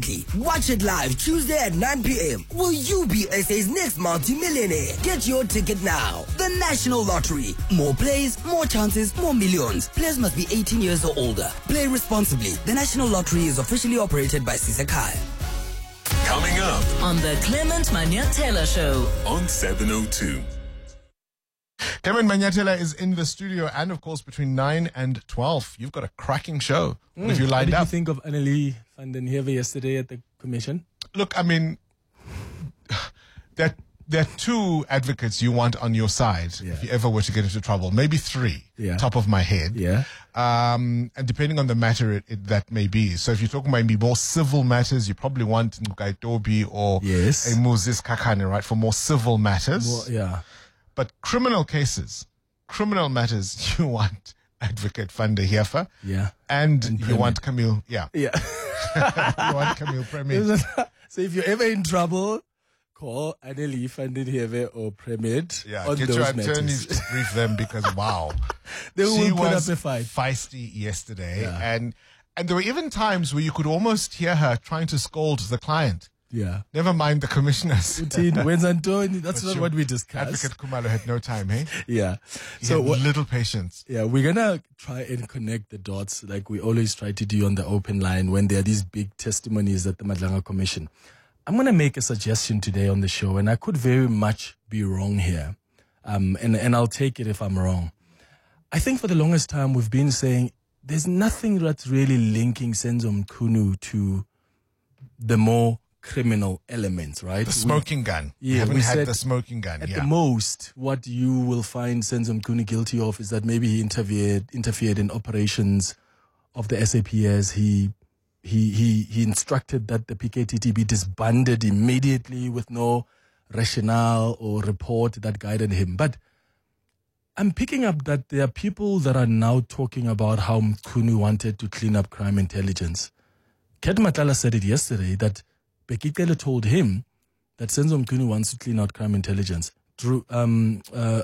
weekly. Watch it live Tuesday at 9 p.m. Will you be SA's next multi-millionaire? Get your ticket now. The National Lottery. More plays, more chances, more millions. Players must be 18 years or older. Play responsibly. The National Lottery is officially operated by Sisekhaya. Coming up on the Clement Manyatela Show on 702. Clement Manyatela is in the studio, and of course between 9 and 12 you've got a cracking show. What have you lined up? What did you think of Annelie van den Heever yesterday at the commission? Look, I mean, there are two advocates you want on your side if you ever were to get into trouble. Maybe three, top of my head. And depending on the matter that may be. So if you're talking maybe more civil matters, you probably want Nkaitobi or Moses Kakane, right, for more civil matters. But criminal matters, you want Advocate van der Heever. And you want Camille. You want Camille Premier. So if you're ever in trouble, call Annelie van den Heever or Premier. Get your attorneys to brief them because, wow. They will put was up a fight. Feisty yesterday. And there were even times where you could almost hear her trying to scold the client. Never mind the commissioners. That's not what we discussed. Advocate Khumalo had no time, hey? He so had little patience. We're gonna try and connect the dots like we always try to do on the open line when there are these big testimonies at the Madlanga Commission. I'm gonna make a suggestion today on the show, and I could very much be wrong here. And I'll take it if I'm wrong. I think for the longest time we've been saying there's nothing that's really linking Senzo Mchunu to the more criminal elements, right? The smoking gun. We haven't had the smoking gun. At the most, what you will find Senzo Mchunu guilty of is that maybe he interfered in operations of the SAPS. He instructed that the PKTT be disbanded immediately with no rationale or report that guided him. But I'm picking up that there are people that are now talking about how Mchunu wanted to clean up crime intelligence. Ket Matlala said it yesterday that Bekele told him that Senzo Mchunu wants to clean out crime intelligence. Trushanta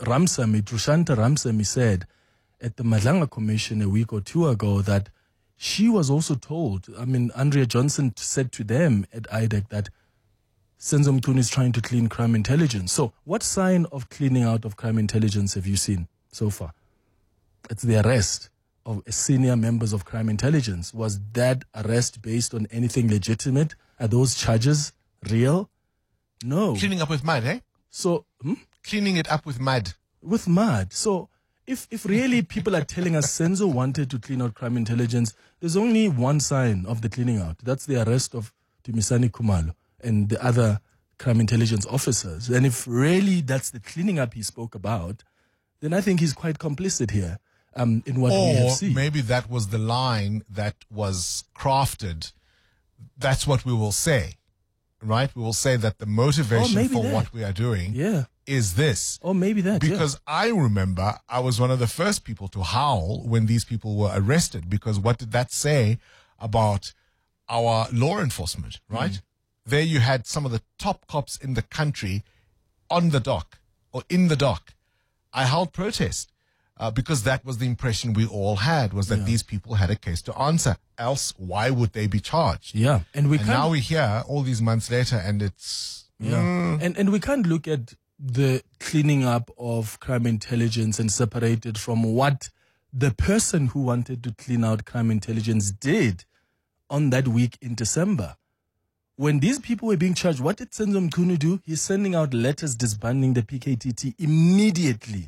Ramsamy said at the Madlanga Commission a week or two ago that she was also told, Andrea Johnson said to them at IDEC that Senzo Mchunu is trying to clean crime intelligence. So what sign of cleaning out of crime intelligence have you seen so far? It's the arrest of senior members of crime intelligence. Was that arrest based on anything legitimate? Are those charges real? No. Cleaning up with mud, eh? So, cleaning it up with mud. With mud. So, if really people are telling us Senzo wanted to clean out crime intelligence, there's only one sign of the cleaning out. That's the arrest of Dumisani Khumalo and the other crime intelligence officers. And if really that's the cleaning up he spoke about, then I think he's quite complicit here in what we have seen. Or maybe that was the line that was crafted. That's what we will say, right? We will say that the motivation for what we are doing is this. Or maybe that, Because I remember I was one of the first people to howl when these people were arrested, because what did that say about our law enforcement, right? There you had some of the top cops in the country on the dock or in the dock. I held protest. Because that was the impression we all had, was that these people had a case to answer. Else, why would they be charged? And now we're here all these months later, and it's... And we can't look at the cleaning up of crime intelligence and separate it from what the person who wanted to clean out crime intelligence did on that week in December. When these people were being charged, what did Senzo Mchunu do? He's sending out letters disbanding the PKTT immediately.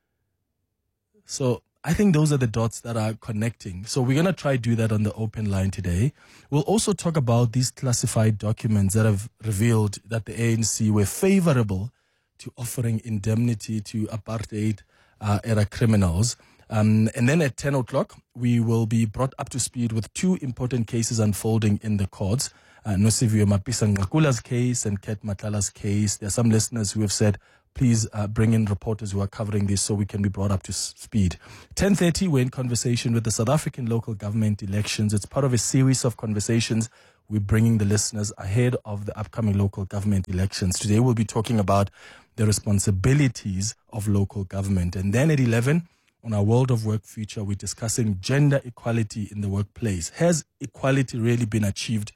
So I think those are the dots that are connecting. So we're going to try to do that on the open line today. We'll also talk about these classified documents that have revealed that the ANC were favorable to offering indemnity to apartheid era criminals. And then at 10 o'clock, we will be brought up to speed with two important cases unfolding in the courts. Nosiviwe Mapisa-Nqakula's case and Ket Matlala's case. There are some listeners who have said, please bring in reporters who are covering this so we can be brought up to speed. 10:30, we're in conversation with the South African local government elections. It's part of a series of conversations we're bringing the listeners ahead of the upcoming local government elections. Today, we'll be talking about the responsibilities of local government. And then at 11, on our World of Work feature, we're discussing gender equality in the workplace. Has equality really been achieved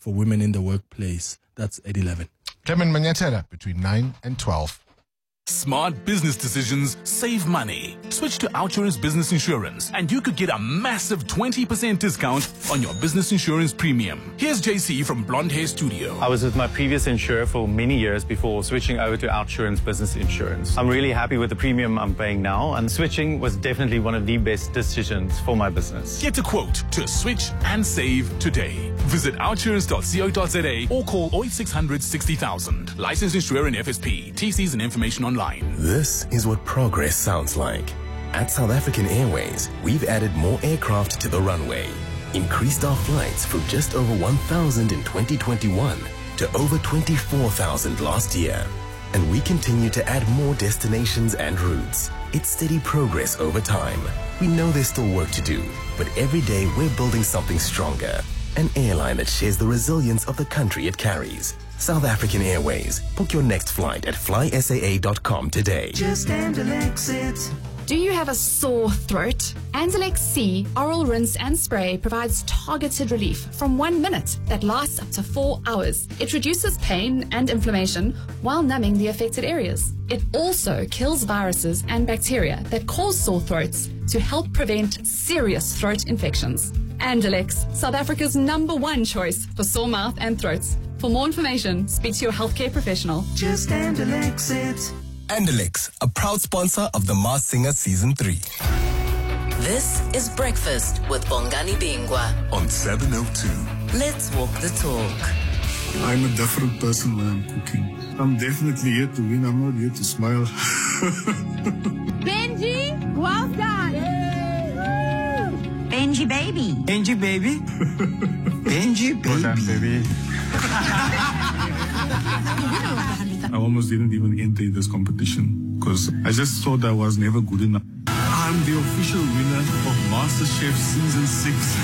for women in the workplace. That's at 11. Clement Manyatela between 9 and 12. Smart business decisions save money. Switch to Outsurance Business Insurance and you could get a massive 20% discount on your business insurance premium. Here's JC from Blonde Hair Studio. I was with my previous insurer for many years before switching over to Outsurance Business Insurance. I'm really happy with the premium I'm paying now, and switching was definitely one of the best decisions for my business. Get a quote to switch and save today. Visit outsurance.co.za or call 0800 60,000. Licensed insurer and FSP. TCs and information online. This is what progress sounds like. At South African Airways, we've added more aircraft to the runway, increased our flights from just over 1,000 in 2021 to over 24,000 last year. And we continue to add more destinations and routes. It's steady progress over time. We know there's still work to do, but every day we're building something stronger. An airline that shares the resilience of the country it carries. South African Airways. Book your next flight at flysaa.com today. Just Andalex it. Do you have a sore throat? Andalex C Oral Rinse and Spray provides targeted relief from 1 minute that lasts up to 4 hours. It reduces pain and inflammation while numbing the affected areas. It also kills viruses and bacteria that cause sore throats to help prevent serious throat infections. Andalex, South Africa's #1 choice for sore mouth and throats. For more information, speak to your healthcare professional. Just Andalex it. Andalex, a proud sponsor of The Masked Singer Season 3. This is Breakfast with Bongani Bingwa. On 702. Let's walk the talk. I'm a different person when I'm cooking. I'm definitely here to win. I'm not here to smile. Benji, well done. Benji baby. Benji baby. Benji baby. Well done, baby. I almost didn't even enter this competition because I just thought I was never good enough. I'm the official winner of MasterChef Season 6.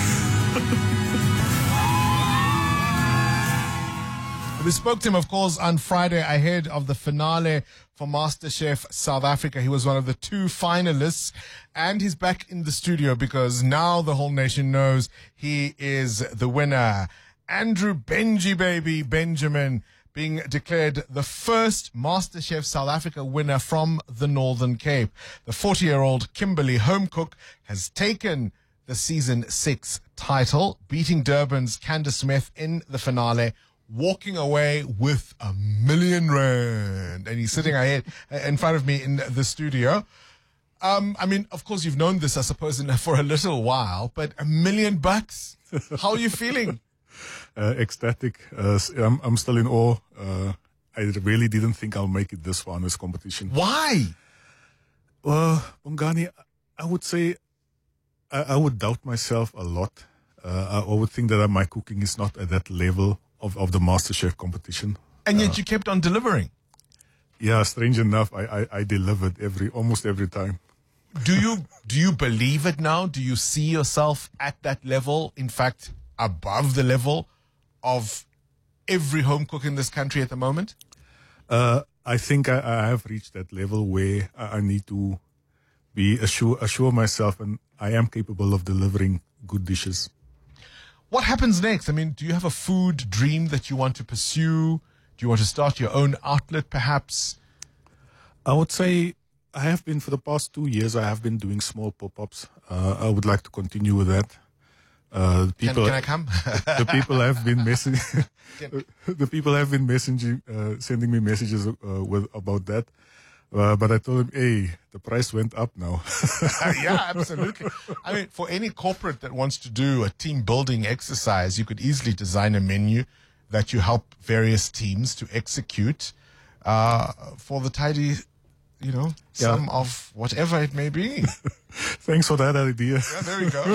We spoke to him, of course, on Friday ahead of the finale for MasterChef South Africa. He was one of the 2 finalists, and he's back in the studio because now the whole nation knows he is the winner. Andrew Benji Baby Benjamin being declared the first MasterChef South Africa winner from the Northern Cape. The 40-year-old Kimberly Homecook has taken the Season 6 title, beating Durban's Candace Smith in the finale, walking away with R1 million. And he's sitting ahead in front of me in the studio. I mean, of course, you've known this, I suppose, for a little while, but $1 million? How are you feeling? Ecstatic. I'm still in awe. I really didn't think I'll make it this far in this competition. Why? Well, Bongani, I would say I would doubt myself a lot. I would think that my cooking is not at that level of the MasterChef competition. And yet you kept on delivering. Yeah, strange enough, I delivered almost every time. Do you believe it now? Do you see yourself at that level? In fact, above the level of every home cook in this country at the moment? I think I have reached that level where I need to be assure myself, and I am capable of delivering good dishes. What happens next? I mean, do you have a food dream that you want to pursue? Do you want to start your own outlet, perhaps? I would say I have been, for the past 2 years, I have been doing small pop-ups. I would like to continue with that. Can I come? The people have been sending me messages about that. But I told them, hey, the price went up now. Yeah, absolutely. I mean, for any corporate that wants to do a team building exercise, you could easily design a menu that you help various teams to execute for the tidy, sum of whatever it may be. Thanks for that idea. Yeah, there we go.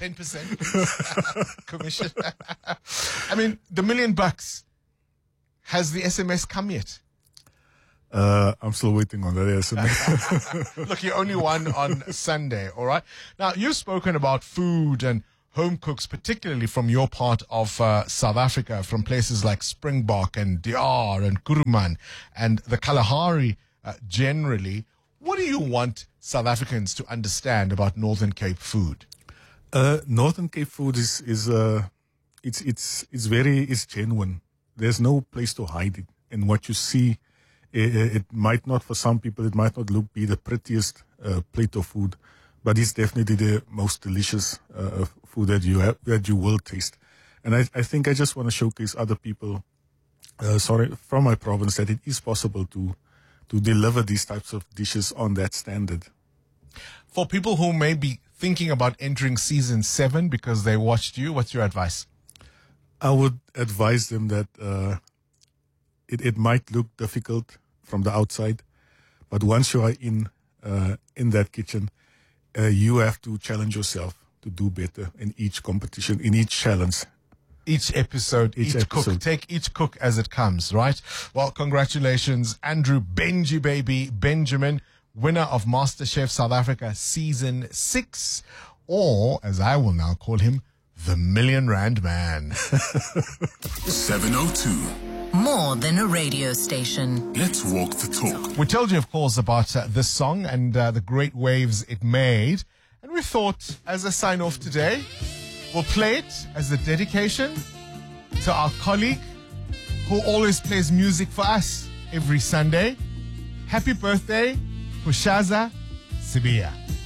10% commission. I mean, the $1 million. Has the SMS come yet? I'm still waiting on that SMS. Look, you only won on Sunday, all right? Now, you've spoken about food and home cooks, particularly from your part of South Africa, from places like Springbok and DR and Kuruman and the Kalahari generally. What do you want South Africans to understand about Northern Cape food? Northern Cape food is it's genuine. There's no place to hide it. And what you see, it might not, for some people, it might not be the prettiest plate of food, but it's definitely the most delicious food that you will taste. And I think I just want to showcase other people, from my province, that it is possible to deliver these types of dishes on that standard. For people who may be thinking about entering season 7 because they watched you, what's your advice? I would advise them that it might look difficult from the outside, but once you are in that kitchen, you have to challenge yourself to do better in each competition, in each challenge. Each episode, each cook. Take each cook as it comes, right? Well, congratulations, Andrew Benji Baby Benjamin, winner of MasterChef South Africa Season 6, or, as I will now call him, the R1 Million Man. 702. More than a radio station. Let's walk the talk. We told you, of course, about this song and the great waves it made. And we thought, as a sign-off today, we'll play it as a dedication to our colleague who always plays music for us every Sunday. Happy birthday, Kushaza Sibia.